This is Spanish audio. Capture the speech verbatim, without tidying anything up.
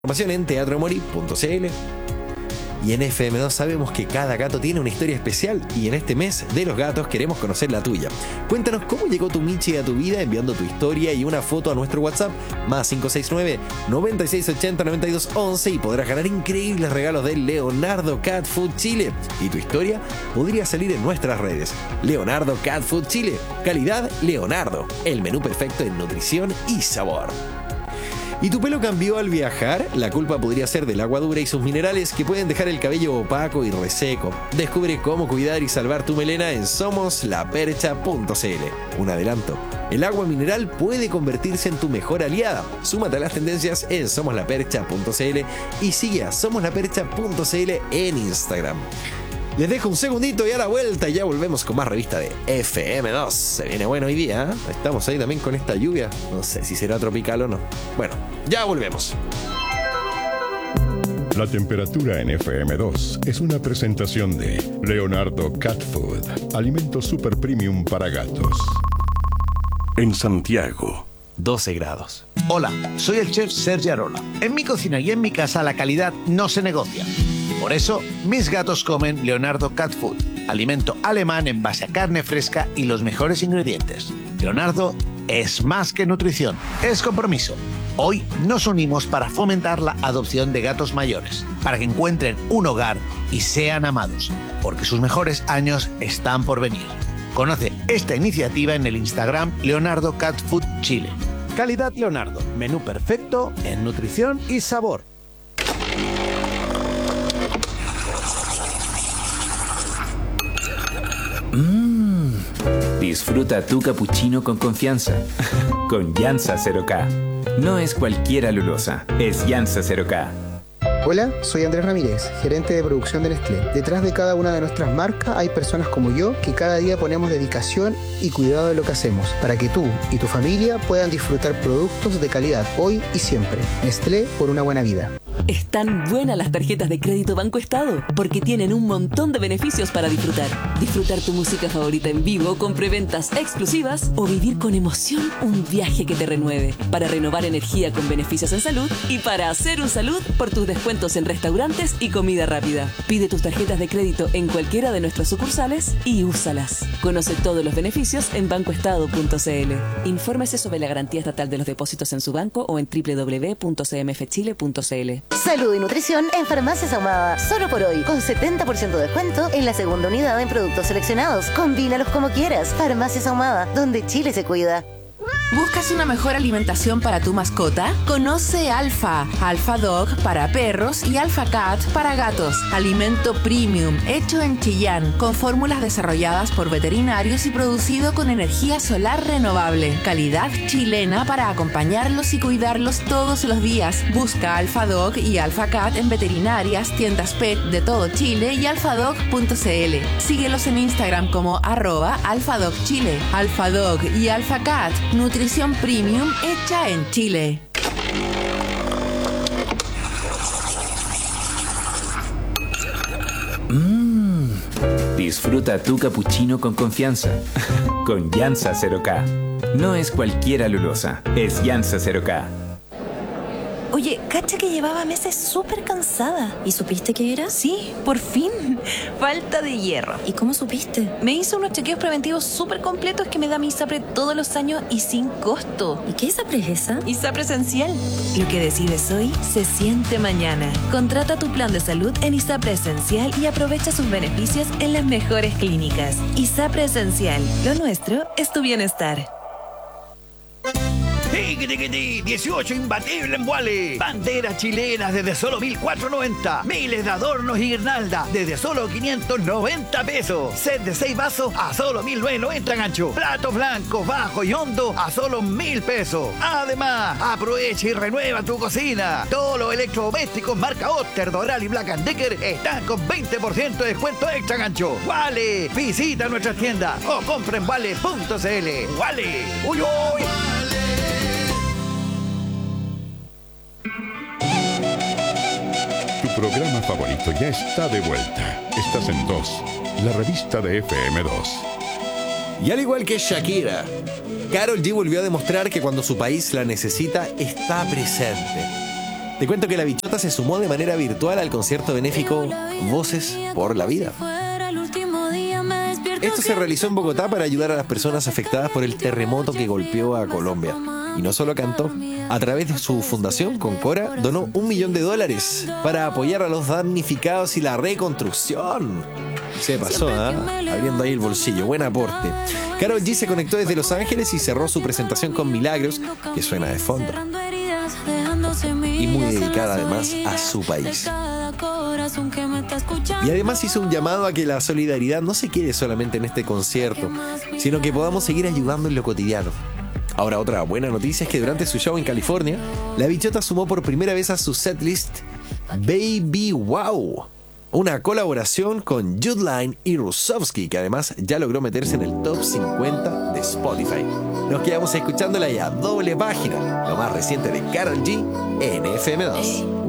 Información en teatro mori punto c l. Y en F M dos sabemos que cada gato tiene una historia especial y en este mes de los gatos queremos conocer la tuya. Cuéntanos cómo llegó tu Michi a tu vida enviando tu historia y una foto a nuestro WhatsApp más cinco seis nueve, nueve seis ocho cero, nueve dos once y podrás ganar increíbles regalos de Leonardo Cat Food Chile. Y tu historia podría salir en nuestras redes. Leonardo Cat Food Chile. Calidad Leonardo. El menú perfecto en nutrición y sabor. ¿Y tu pelo cambió al viajar? La culpa podría ser del agua dura y sus minerales que pueden dejar el cabello opaco y reseco. Descubre cómo cuidar y salvar tu melena en somos la percha punto c l. Un adelanto. El agua mineral puede convertirse en tu mejor aliada. Súmate a las tendencias en somos la percha punto c l y sigue a somos la percha punto c l en Instagram. Les dejo un segundito y a la vuelta ya volvemos con más revista de F M dos. Se viene bueno hoy día, ¿eh? Estamos ahí también con esta lluvia. No sé si será tropical o no. Bueno, ya volvemos. La temperatura en F M dos es una presentación de Leonardo Cat Food, alimento super premium para gatos. En Santiago, doce grados. Hola, soy el chef Sergio Arola. En mi cocina y en mi casa la calidad no se negocia. Por eso, mis gatos comen Leonardo Cat Food, alimento alemán en base a carne fresca y los mejores ingredientes. Leonardo es más que nutrición, es compromiso. Hoy nos unimos para fomentar la adopción de gatos mayores, para que encuentren un hogar y sean amados, porque sus mejores años están por venir. Conoce esta iniciativa en el Instagram Leonardo Cat Food Chile. Calidad Leonardo, menú perfecto en nutrición y sabor. Mmm, disfruta tu cappuccino con confianza, con Yansa cero K. No es cualquier alulosa, es Yansa cero K. Hola, soy Andrés Ramírez, gerente de producción de Nestlé. Detrás de cada una de nuestras marcas hay personas como yo que cada día ponemos dedicación y cuidado de lo que hacemos para que tú y tu familia puedan disfrutar productos de calidad hoy y siempre. Nestlé por una buena vida. Están buenas las tarjetas de crédito Banco Estado porque tienen un montón de beneficios para disfrutar. Disfrutar tu música favorita en vivo con preventas exclusivas o vivir con emoción un viaje que te renueve. Para renovar energía con beneficios en salud y para hacer un salud por tus descuentos en restaurantes y comida rápida. Pide tus tarjetas de crédito en cualquiera de nuestras sucursales y úsalas. Conoce todos los beneficios en banco estado punto c l. Infórmese sobre la garantía estatal de los depósitos en su banco o en doble u doble u doble u punto c m f chile punto c l. Salud y nutrición en Farmacias Ahumada. Solo por hoy, con setenta por ciento de descuento en la segunda unidad en productos seleccionados. Combínalos como quieras. Farmacias Ahumada, donde Chile se cuida. ¿Buscas una mejor alimentación para tu mascota? Conoce Alfa, Alfa Dog para perros y Alfa Cat para gatos. Alimento premium, hecho en Chillán, con fórmulas desarrolladas por veterinarios y producido con energía solar renovable. Calidad chilena para acompañarlos y cuidarlos todos los días. Busca Alfa Dog y Alfa Cat en veterinarias, tiendas pet de todo Chile y alfadog punto c l. Síguelos en Instagram como arroba alfadogchile. Alfa Dog y Alfa Cat, nutrición premium hecha en Chile. Mmm, disfruta tu cappuccino con confianza, con Yansa cero K. No es cualquier alulosa, es Yansa cero K. Oye, cacha que llevaba meses súper cansada. ¿Y supiste qué era? Sí, por fin. Falta de hierro. ¿Y cómo supiste? Me hizo unos chequeos preventivos súper completos que me da mi ISAPRE todos los años y sin costo. ¿Y qué ISAPRE es esa? ISAPRE Esencial. Lo que decides hoy se siente mañana. Contrata tu plan de salud en ISAPRE Esencial y aprovecha sus beneficios en las mejores clínicas. ISAPRE Esencial. Lo nuestro es tu bienestar. dieciocho imbatible en Wally. Banderas chilenas desde solo mil cuatrocientos noventa. Miles de adornos y guirnaldas desde solo quinientos noventa pesos. Set de seis vasos a solo mil novecientos noventa gancho. Platos blancos, bajos y hondo a solo mil pesos. Además, aprovecha y renueva tu cocina. Todos los electrodomésticos marca Oster, Doral y Black and Decker están con veinte por ciento de descuento extra gancho. Wally, visita nuestra tienda o compra en wally punto c l. Wally. Uy, uy. Tu programa favorito ya está de vuelta. Estás en dos, la revista de F M dos. Y al igual que Shakira, Karol G volvió a demostrar que cuando su país la necesita, está presente. Te cuento que la Bichota se sumó de manera virtual al concierto benéfico Voces por la Vida. Esto se realizó en Bogotá para ayudar a las personas afectadas por el terremoto que golpeó a Colombia. Y no solo cantó, a través de su fundación Concora donó un millón de dólares para apoyar a los damnificados y la reconstrucción. Se pasó, ¿eh? Abriendo ahí el bolsillo, buen aporte. Karol G se conectó desde Los Ángeles y cerró su presentación con Milagros, que suena de fondo. Y muy dedicada además a su país. Y además hizo un llamado a que la solidaridad no se quede solamente en este concierto, sino que podamos seguir ayudando en lo cotidiano. Ahora, otra buena noticia es que durante su show en California, la Bichota sumó por primera vez a su setlist Baby Wow, una colaboración con Judline y Rusovsky, que además ya logró meterse en el top cincuenta de Spotify. Nos quedamos escuchándola ya, doble página, lo más reciente de Karol G en F M dos.